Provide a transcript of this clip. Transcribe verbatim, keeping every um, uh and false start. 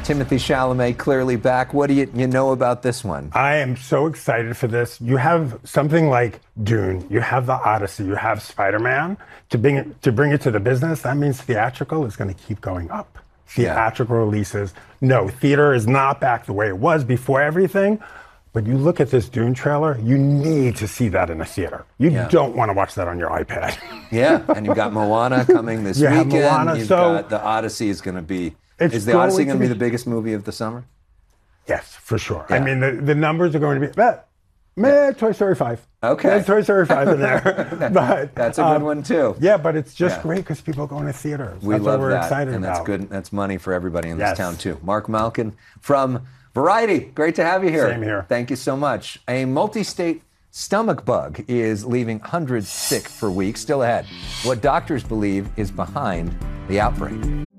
Timothée Chalamet clearly back. What do you, you know about this one? I am so excited for this. You have something like Dune, you have the Odyssey, you have Spider-Man. To bring it, to bring it to the business, that means theatrical is going to keep going up. Theatrical yeah. releases. No, theater is not back the way it was before everything. But you look at this Dune trailer, you need to see that in a theater. You yeah. don't want to watch that on your iPad. Yeah, and you've got Moana coming this yeah, weekend. Moana, you've so got the Odyssey is going to be. Is the Odyssey going to be the biggest movie of the summer? Yes, for sure. Yeah. I mean, the, the numbers are going to be. But, meh, Toy Story five. Okay. There's Toy Story five in there. but That's a good um, one, too. Yeah, but it's just yeah. great because people go into theaters. We that's love what we're that, excited and about. that's good. That's money for everybody in yes. this town, too. Mark Malkin from Variety. Great to have you here. Same here. Thank you so much. A multi-state stomach bug is leaving hundreds sick for weeks. Still ahead, what doctors believe is behind the outbreak.